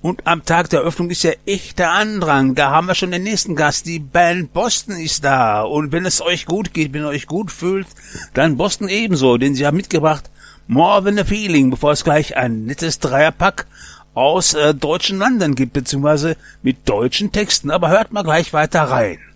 Und am Tag der Eröffnung ist ja echter Andrang. Da haben wir schon den nächsten Gast. Die Band Boston ist da. Und wenn es euch gut geht, wenn ihr euch gut fühlt, dann Boston ebenso. Denn sie haben mitgebracht More Than a Feeling, bevor es gleich ein nettes Dreierpack aus deutschen Ländern gibt, beziehungsweise mit deutschen Texten. Aber hört mal gleich weiter rein.